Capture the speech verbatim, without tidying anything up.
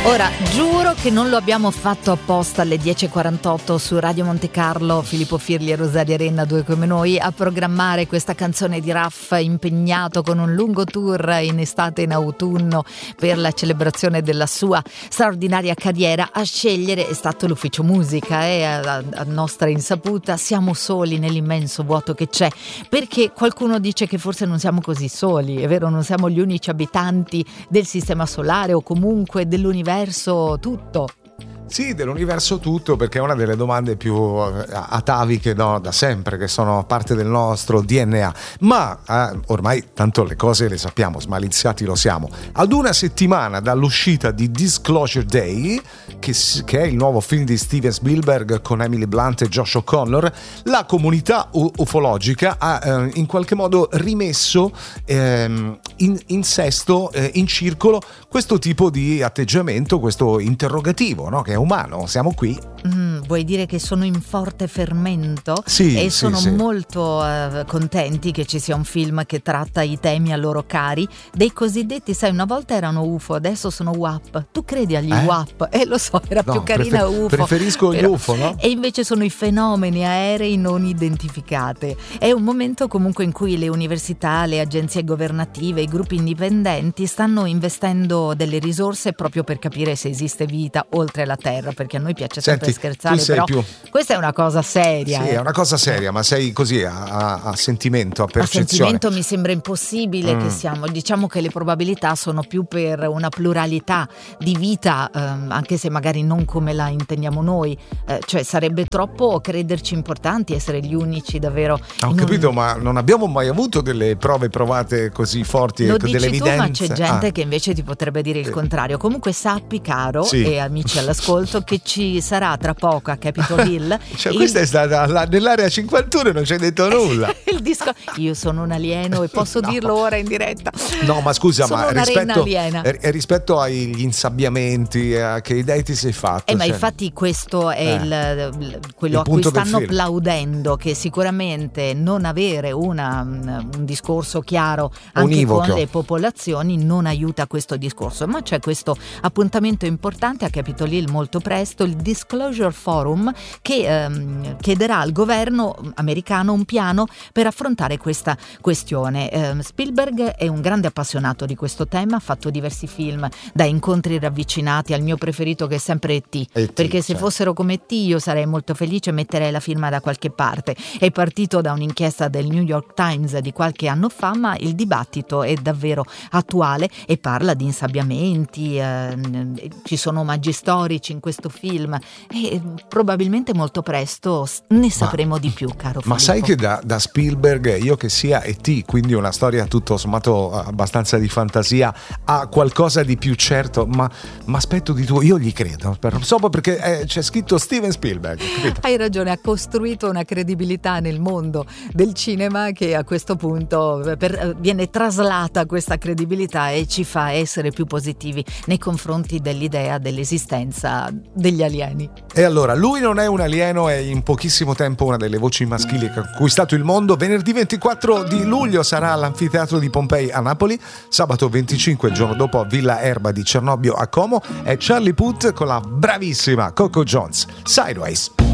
Ora, giuro che non lo abbiamo fatto apposta alle dieci e quarantotto su Radio Monte Carlo, Filippo Firli e Rosaria Renna, due come noi, a programmare questa canzone di Raff, impegnato con un lungo tour in estate e in autunno per la celebrazione della sua straordinaria carriera. A scegliere è stato l'ufficio musica e a, a nostra insaputa siamo soli nell'immenso vuoto che c'è, perché qualcuno dice che forse non siamo così soli, è vero, non siamo gli unici abitanti del sistema solare o comunque dell'universo tutto. Sì, dell'universo tutto, perché è una delle domande più ataviche, no, da sempre, che sono parte del nostro D N A. Ma eh, ormai tanto le cose le sappiamo, smaliziati lo siamo. Ad una settimana dall'uscita di Disclosure Day, che, che è il nuovo film di Steven Spielberg con Emily Blunt e Josh O'Connor, la comunità u- ufologica ha eh, in qualche modo rimesso ehm, in, in sesto, eh, in circolo, questo tipo di atteggiamento, questo interrogativo, no? Che è umano, siamo qui. Mm, vuoi dire che sono in forte fermento? Sì, e sì, sono sì. molto uh, contenti che ci sia un film che tratta i temi a loro cari, dei cosiddetti, sai, una volta erano U F O, adesso sono W A P. Tu credi agli eh? W A P? Eh, lo so, era no, più carina prefer- U F O. Preferisco però, gli U F O, no? E invece sono i fenomeni aerei non identificati. È un momento comunque in cui le università, le agenzie governative, i gruppi indipendenti stanno investendo delle risorse proprio per capire se esiste vita oltre la Terra, perché a noi piace sempre Senti, scherzare, tu sei però più... questa è una cosa seria. Sì, eh. è una cosa seria, ma sei così a, a, a sentimento, a A percezione. sentimento mi sembra impossibile Mm. che siamo, diciamo che le probabilità sono più per una pluralità di vita, ehm, anche se magari non come la intendiamo noi, eh, cioè sarebbe troppo crederci importanti, essere gli unici davvero. Ho in capito, un... ma non abbiamo mai avuto delle prove provate così forti, Lo ecco, dici delle tu, evidenze. ma c'è gente ah. che invece ti potrebbe dire il Sì. contrario. Comunque sappi, caro, Sì. e amici all'ascolto, che ci sarà tra poco a Capitol Hill Cioè, il... questa è stata la, nell'area cinquantuno e non ci hai detto nulla. il disco. Io sono un alieno e posso No. dirlo ora in diretta. No, ma scusa, Sono ma una renna rispetto, aliena. eh, rispetto agli insabbiamenti, eh, che idee ti sei fatto? Eh, ma Cioè, infatti questo è Eh. il, il- quello Il a cui punto del stanno film. plaudendo, che sicuramente non avere una, un un discorso chiaro anche Univoco. con le popolazioni non aiuta questo discorso, ma c'è questo appuntamento importante a Capitol Hill molto presto, il Disclosure Forum, che ehm, chiederà al governo americano un piano per affrontare questa questione. Eh, Spielberg è un grande appassionato di questo tema, ha fatto diversi film, da Incontri ravvicinati al mio preferito che è sempre E T, E T, perché se certo. fossero come E T io sarei molto felice e metterei la firma da qualche parte. È partito da un'inchiesta del New York Times di qualche anno fa, ma il dibattito è davvero attuale e parla di insabbiamenti, ehm, ci sono omaggi storici in questo film e probabilmente molto presto s- ne sapremo di più, caro Ma Filippo. sai che da, da Spielberg, io che sia E T, quindi una storia tutto sommato abbastanza di fantasia, a qualcosa di più certo, ma, ma aspetto di tuo, io gli credo, per, solo perché eh, c'è scritto Steven Spielberg, capito? Hai ragione, ha costruito una credibilità nel mondo del cinema che a questo punto per, viene traslata questa credibilità e ci fa essere più positivi nei confronti dell'idea dell'esistenza degli alieni. E allora, lui non è un alieno, è in pochissimo tempo una delle voci maschili che ha conquistato il mondo. Venerdì ventiquattro di luglio sarà all'Anfiteatro di Pompei a Napoli, sabato venticinque, il giorno dopo a Villa Erba di Cernobbio a Como, è Charlie Puth con la bravissima Coco Jones, Sideways.